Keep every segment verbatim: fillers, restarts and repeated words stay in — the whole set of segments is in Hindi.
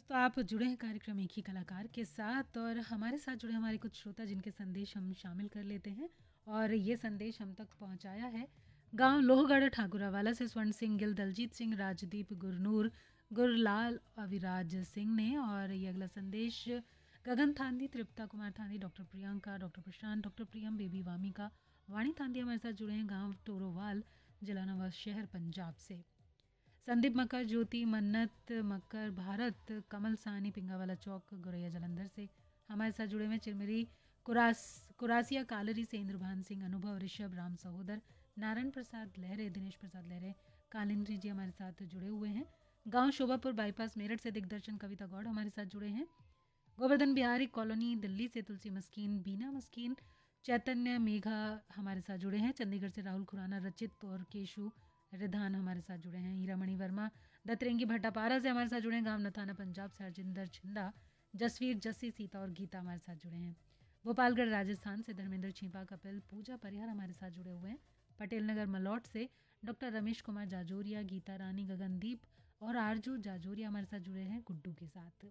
दोस्तों आप जुड़े हैं कार्यक्रम एक ही कलाकार के साथ और हमारे साथ जुड़े हमारे कुछ श्रोता जिनके संदेश हम शामिल कर लेते हैं और ये संदेश हम तक पहुंचाया है गांव लोहगढ़ ठाकुरावाला से स्वर्ण सिंह गिल, दलजीत सिंह, राजदीप, गुरनूर, गुरलाल, अविराज सिंह ने। और ये अगला संदेश गगन थांदी, तृप्ता कुमार थांदी, डॉक्टर प्रियंका, डॉक्टर प्रशांत, डॉक्टर प्रियम, बेबी वामिका, वाणी थांदी हमारे साथ जुड़े हैं गाँव टोरोवाल, जिला नवाज शहर, पंजाब से। संदीप मक्कर, ज्योति, मन्नत मक्कर, भारत, कमल सानी, पिंगावाला चौक, गोरैया जलंधर से हमारे साथ जुड़े हुए हैं। चिरमिरी कुरास कुरासिया कालरी से इंद्रभान सिंह, अनुभव, ऋषभ, राम सहोदर, नारायण प्रसाद लहरे, दिनेश प्रसाद लहरे, कालिंद्री जी हमारे साथ जुड़े हुए हैं। गांव शोभापुर बाईपास मेरठ से दिग्दर्शन कविता गौड़ हमारे साथ जुड़े हैं। गोवर्धन बिहारी कॉलोनी दिल्ली से तुलसी मस्कीन, बीना मस्कीन, चैतन्य मेघा हमारे साथ जुड़े हैं। चंडीगढ़ से राहुल खुराना, रचित और केशु रिधान हमारे साथ जुड़े हैं। हीरामणि वर्मा दतरेंगी भट्टापारा से हमारे साथ जुड़े हैं। गांव नथाना पंजाब से हरजिंदर छिंदा, जसवीर, जस्सी, सीता और गीता हमारे साथ जुड़े हैं। गोपालगढ़ राजस्थान से धर्मेंद्र छिपा, कपिल, पूजा परिहार हमारे साथ जुड़े हुए हैं। पटेल नगर मलौट से डॉक्टर रमेश कुमार जाजोरिया, गीता रानी, गगनदीप और आरजू जाजोरिया हमारे साथ जुड़े हैं गुड्डू के साथ।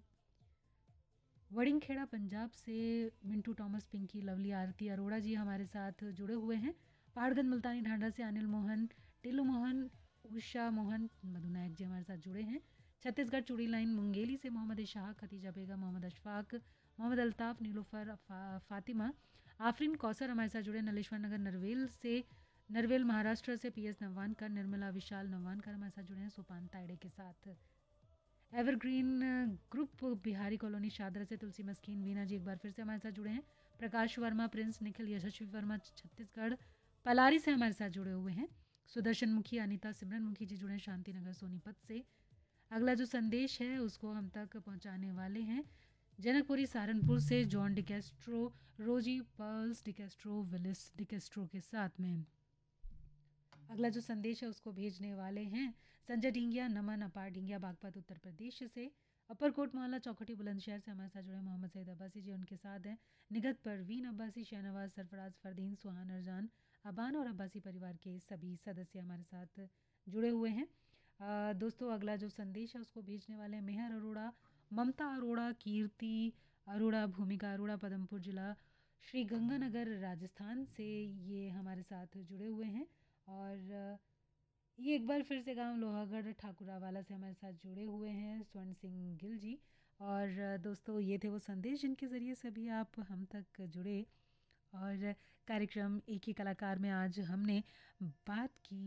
वड़िंगखेड़ा पंजाब से मिंटू टॉमस, पिंकी, लवली, आरती अरोड़ा जी हमारे साथ जुड़े हुए हैं। पहाड़गंज मुल्तानी ढांडा से अनिल मोहन, टिल्लू मोहन, उषा मोहन, मधु नायक जी हमारे साथ जुड़े हैं। छत्तीसगढ़ चूड़ी लाइन मुंगेली से मोहम्मद इशाक, खतीजा बेगम, मोहम्मद अशफाक, मोहम्मद अल्ताफ, नीलूफर, फा, फातिमा, आफरीन कौसर हमारे साथ जुड़े। नलेश्वर नगर नरवेल से नरवेल महाराष्ट्र से पी एस नवानकर, निर्मला विशाल नवानकर हमारे साथ जुड़े हैं सोपान तायड़े के साथ। Evergreen group Bihari colony Shahdara से तुलसी मस्कीन, वीना जी एक बार फिर से हमारे साथ जुड़े हैं। प्रकाश वर्मा, प्रिंस, निखिल, यशस्वी वर्मा छत्तीसगढ़ पलारी से हमारे साथ जुड़े हुए हैं। सुदर्शन मुखी, अनीता, सिमरन मुखी जी जुड़े हैं शांति नगर सोनीपत से। अगला जो संदेश है उसको हम तक पहुंचाने वाले हैं जनकपुरी सहारनपुर से जॉन डिकेस्ट्रो, रोजी, पर्ल्स डिकेस्ट्रो, विलिस डिकेस्ट्रो के साथ में। अगला जो संदेश है उसको भेजने वाले हैं संजय ढींगिया, नमन, अपार ढींगिया, बागपत उत्तर प्रदेश से। अपरकोट मोहल्ला चौखटी बुलंदशहर से हमारे साथ जुड़े मोहम्मद सईद अब्बासी जी, उनके साथ हैं निगत परवीन अब्बासी, शहनवाज, सरफराज, फरदीन, सुहान, अरजान, अबान और अब्बासी परिवार के सभी सदस्य हमारे साथ जुड़े हुए हैं। आ, दोस्तों अगला जो संदेश है उसको भेजने वाले हैं मेहर अरोड़ा, ममता अरोड़ा, कीर्ति अरोड़ा, भूमिका अरोड़ा, पदमपुर जिला श्री गंगानगर राजस्थान से ये हमारे साथ जुड़े हुए हैं। और ये एक बार फिर से गांव लोहागढ़ ठाकुरावाला से हमारे साथ जुड़े हुए हैं स्वर्ण सिंह गिल जी। और दोस्तों ये थे वो संदेश जिनके ज़रिए सभी आप हम तक जुड़े। और कार्यक्रम एक ही कलाकार में आज हमने बात की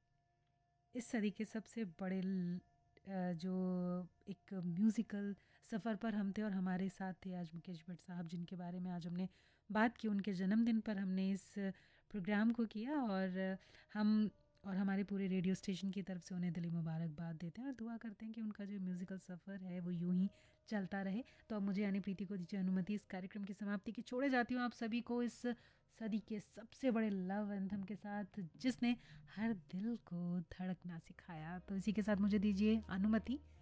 इस सदी के सबसे बड़े जो एक म्यूज़िकल सफ़र पर हम थे और हमारे साथ थे आज मुकेश भट्ट साहब, जिनके बारे में आज हमने बात की। उनके जन्मदिन पर हमने इस प्रोग्राम को किया और हम और हमारे पूरे रेडियो स्टेशन की तरफ से उन्हें दिली मुबारकबाद देते हैं और दुआ करते हैं कि उनका जो म्यूज़िकल सफ़र है वो यूं ही चलता रहे। तो अब मुझे यानी प्रीति को दीजिए अनुमति इस कार्यक्रम की समाप्ति की। छोड़े जाती हूँ आप सभी को इस सदी के सबसे बड़े लव एंथम के साथ जिसने हर दिल को धड़कना सिखाया। तो इसी के साथ मुझे दीजिए अनुमति।